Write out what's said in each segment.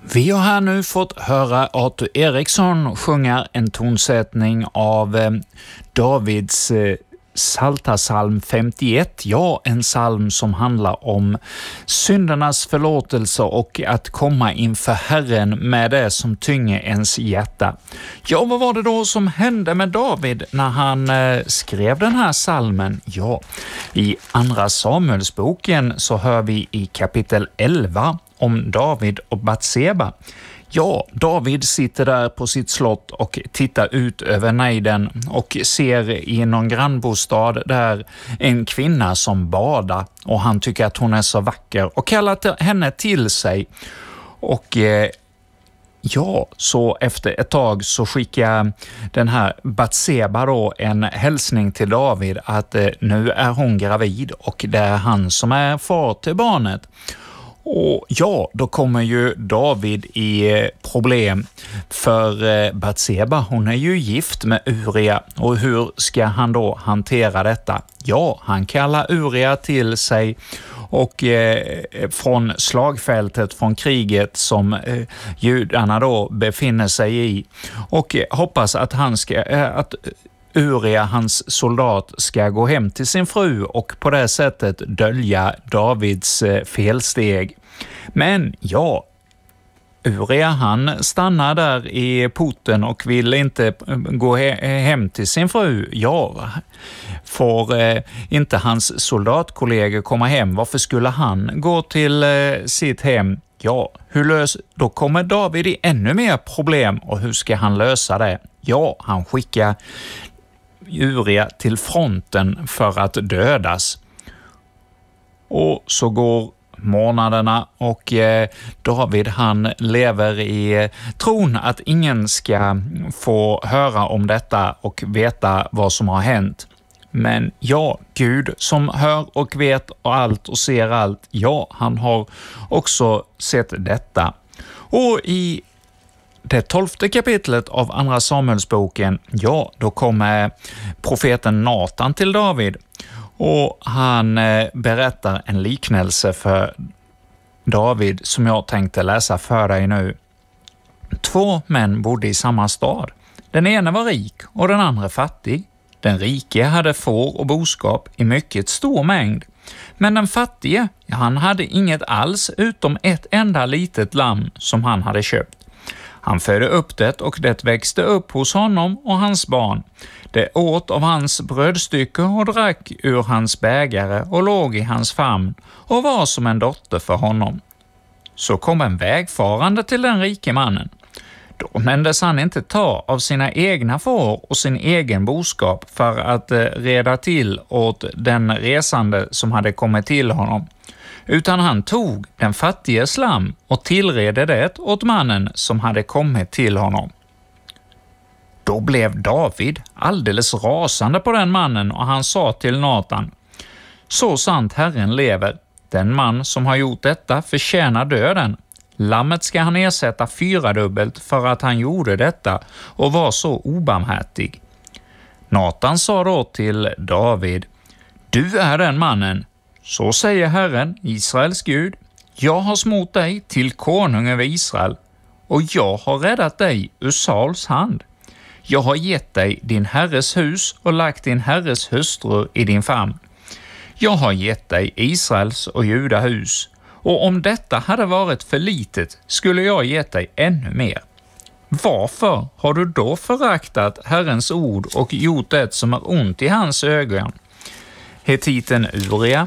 Vi har här nu fått höra Arthur Eriksson sjunga en tonsättning av Davids Psaltarpsalm 51, ja, en psalm som handlar om syndernas förlåtelse och att komma inför Herren med det som tynger ens hjärta. Ja, vad var det då som hände med David när han skrev den här psalmen? Ja, i Andra Samuelsboken så hör vi i kapitel 11 om David och Batseba. Ja, David sitter där på sitt slott och tittar ut över nejden och ser i någon grannbostad där en kvinna som badar, och han tycker att hon är så vacker och kallar henne till sig. Och ja, så efter ett tag så skickar den här Batseba då en hälsning till David att nu är hon gravid och det är han som är far till barnet. Och ja, då kommer ju David i problem, för Batseba, hon är ju gift med Uria, och hur ska han då hantera detta? Ja, han kallar Uria till sig och från slagfältet, från kriget som judarna då befinner sig i, och hoppas att att Uria, hans soldat, ska gå hem till sin fru och på det sättet dölja Davids felsteg. Men ja, Uria han stannar där i porten och vill inte gå hem till sin fru. Ja, får inte hans soldatkollegor komma hem? Varför skulle han gå till sitt hem? Ja, då kommer David i ännu mer problem, och hur ska han lösa det? Ja, han skickar Uria till fronten för att dödas. Och så går månaderna och David han lever i tron att ingen ska få höra om detta och veta vad som har hänt. Men ja, Gud som hör och vet allt och ser allt, ja, han har också sett detta. Och i det 12:e kapitlet av Andra Samuelsboken, ja, då kommer profeten Natan till David, och han berättar en liknelse för David som jag tänkte läsa för dig nu. 2 män bodde i samma stad. Den ene var rik och den andra fattig. Den rike hade får och boskap i mycket stor mängd. Men den fattige, han hade inget alls utom ett enda litet lamm som han hade köpt. Han födde upp det och det växte upp hos honom och hans barn. Det åt av hans brödstycke och drack ur hans bägare och låg i hans famn och var som en dotter för honom. Så kom en vägfarande till den rike mannen. Då mändes han inte ta av sina egna får och sin egen boskap för att reda till åt den resande som hade kommit till honom, utan han tog den fattiges lamm och tillredde det åt mannen som hade kommit till honom. Då blev David alldeles rasande på den mannen, och han sa till Natan: Så sant Herren lever, den man som har gjort detta förtjänar döden. Lammet ska han ersätta 4-dubbelt för att han gjorde detta och var så obarmhärtig. Natan sa då till David: Du är den mannen. Så säger Herren, Israels Gud: Jag har smort dig till konung över Israel, och jag har räddat dig ur Sauls hand. Jag har gett dig din herres hus och lagt din herres hustru i din famn. Jag har gett dig Israels och Juda hus, och om detta hade varit för litet skulle jag gett dig ännu mer. Varför har du då föraktat Herrens ord och gjort det som är ont i hans ögon? Hetiten Uria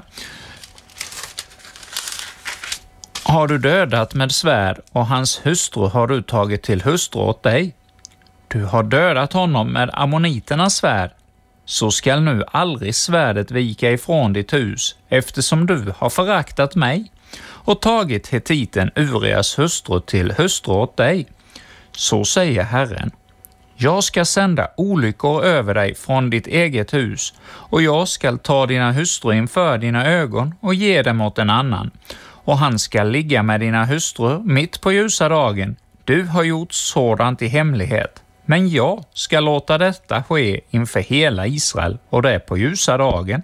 har du dödat med svärd, och hans hustru har du tagit till hustru åt dig. Du har dödat honom med ammoniternas svärd. Så skall nu aldrig svärdet vika ifrån ditt hus, eftersom du har föraktat mig och tagit hetiten Urias hustru till hustru åt dig. Så säger Herren: Jag ska sända olyckor över dig från ditt eget hus, och jag ska ta dina hustrur inför dina ögon och ge dem åt en annan, och han ska ligga med dina hustrur mitt på ljusa dagen. Du har gjort sådant i hemlighet, men jag ska låta detta ske inför hela Israel, och det på ljusa dagen.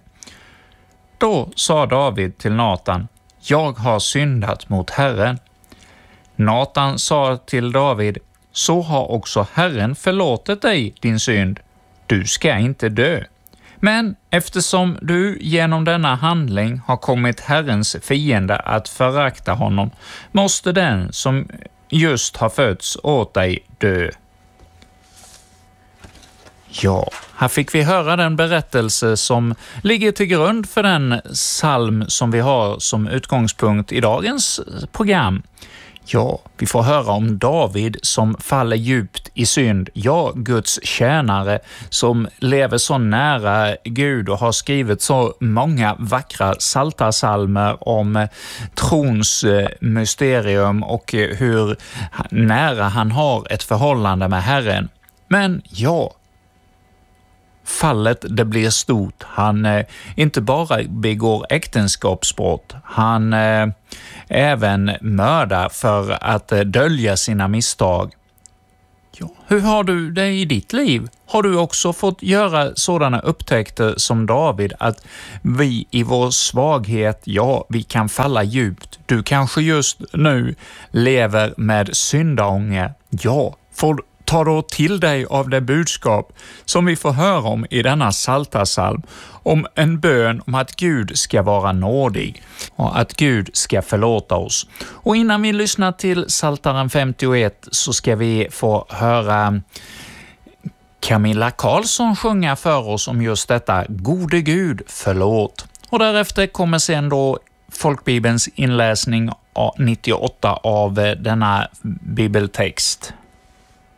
Då sa David till Natan: Jag har syndat mot Herren. Natan sa till David: så har också Herren förlåtit dig din synd. Du ska inte dö. Men eftersom du genom denna handling har kommit Herrens fiende att förakta honom, måste den som just har fötts åt dig dö. Ja, här fick vi höra den berättelse som ligger till grund för den psalm som vi har som utgångspunkt i dagens program. Ja, vi får höra om David som faller djupt i synd. Ja, Guds tjänare som lever så nära Gud och har skrivit så många vackra psaltarpsalmer om trons mysterium och hur nära han har ett förhållande med Herren. Men ja, fallet det blir stort. Han inte bara begår äktenskapsbrott, han även mördar för att dölja sina misstag. Ja, hur har du det i ditt liv? Har du också fått göra sådana upptäckter som David, att vi i vår svaghet, ja, vi kan falla djupt. Du kanske just nu lever med syndaånger. Ja, ta då till dig av det budskap som vi får höra om i denna psaltarpsalm, om en bön om att Gud ska vara nådig och att Gud ska förlåta oss. Och innan vi lyssnar till Psaltaren 51 så ska vi få höra Camilla Karlsson sjunga för oss om just detta: Gode Gud, förlåt. Och därefter kommer sen då Folkbibelns inläsning 98 av denna bibeltext.